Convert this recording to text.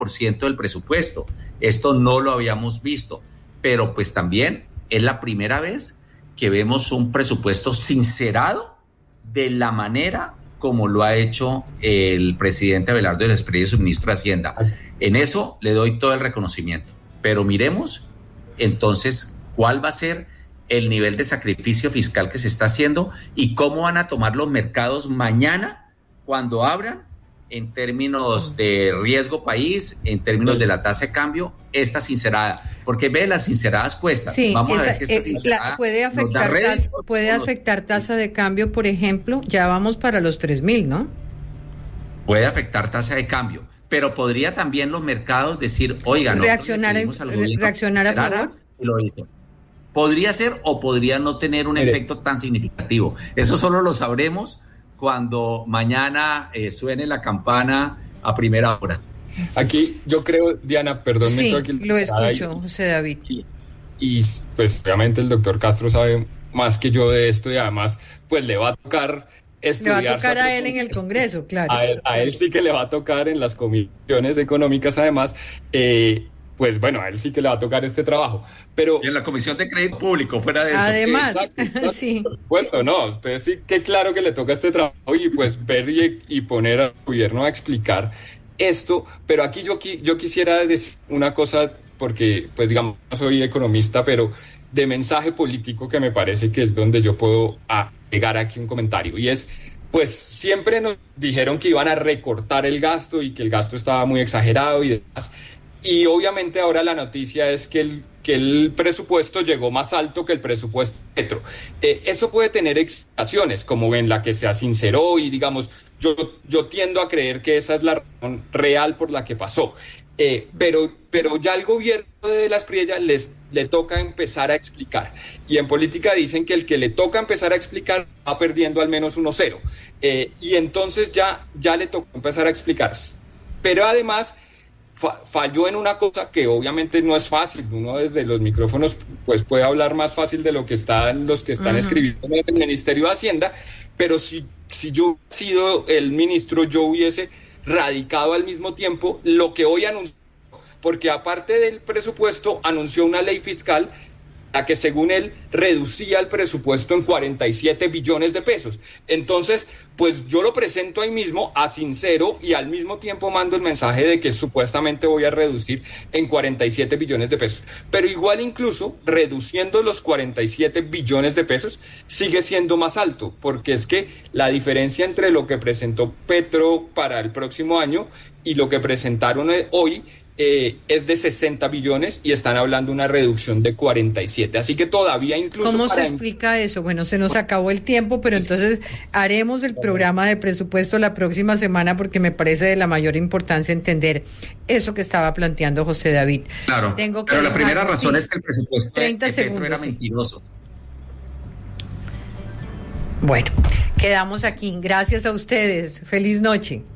ciento del presupuesto. Esto no lo habíamos visto, pero pues también es la primera vez que vemos un presupuesto sincerado de la manera como lo ha hecho el presidente Abelardo de la Espriella, su ministro de Hacienda. En eso le doy todo el reconocimiento, pero miremos entonces cuál va a ser el nivel de sacrificio fiscal que se está haciendo y cómo van a tomar los mercados mañana cuando abran en términos de riesgo país, en términos de la tasa de cambio, esta sincerada. Porque ve, las sinceradas cuestan. Sí, vamos a ver si esta sincerada puede afectar tasa de cambio, por ejemplo, ya vamos para los 3.000, ¿no? Puede afectar tasa de cambio, pero podría también los mercados decir, oigan, reaccionar a favor. Y lo hizo. Podría ser o podría no tener un efecto tan significativo. Eso solo lo sabremos cuando mañana suene la campana a primera hora. Aquí yo creo, Diana, perdón. Sí, lo escucho, José David. Y pues obviamente el doctor Castro sabe más que yo de esto y además pues le va a tocar estudiar. Le va a tocar a él en el Congreso, claro. A él sí que le va a tocar en las comisiones económicas además, pues bueno, a él sí que le va a tocar este trabajo. Pero y en la Comisión de Crédito Público, fuera de eso. Además, exacto, sí. Por supuesto, no, usted sí que claro que le toca este trabajo y pues ver y poner al gobierno a explicar esto, pero aquí yo quisiera decir una cosa, porque pues digamos, no soy economista, pero de mensaje político que me parece que es donde yo puedo agregar aquí un comentario, y es, pues siempre nos dijeron que iban a recortar el gasto y que el gasto estaba muy exagerado y demás. Y obviamente ahora la noticia es que el presupuesto llegó más alto que el presupuesto de Petro. Eso puede tener explicaciones, como en la que se sinceró y digamos, yo tiendo a creer que esa es la razón real por la que pasó. Pero ya al gobierno de la Espriella le toca empezar a explicar. Y en política dicen que el que le toca empezar a explicar va perdiendo al menos 1-0. Y entonces ya le toca empezar a explicar. Pero además falló en una cosa que obviamente no es fácil. Uno desde los micrófonos pues puede hablar más fácil de lo que los que están escribiendo en el Ministerio de Hacienda, pero si yo hubiera sido el ministro, yo hubiese radicado al mismo tiempo lo que hoy anunció, porque aparte del presupuesto anunció una ley fiscal a que según él reducía el presupuesto en 47 billones de pesos. Entonces, pues yo lo presento ahí mismo a sincero y al mismo tiempo mando el mensaje de que supuestamente voy a reducir en 47 billones de pesos. Pero igual incluso reduciendo los 47 billones de pesos sigue siendo más alto, porque es que la diferencia entre lo que presentó Petro para el próximo año y lo que presentaron hoy es de 60 billones y están hablando de una reducción de 47. Así que todavía incluso... ¿Cómo se explica eso? Bueno, se nos acabó el tiempo, pero entonces haremos el programa de presupuesto la próxima semana porque me parece de la mayor importancia entender eso que estaba planteando José David. Claro, pero la primera razón es que el presupuesto de Petro era mentiroso. Bueno, quedamos aquí. Gracias a ustedes. Feliz noche.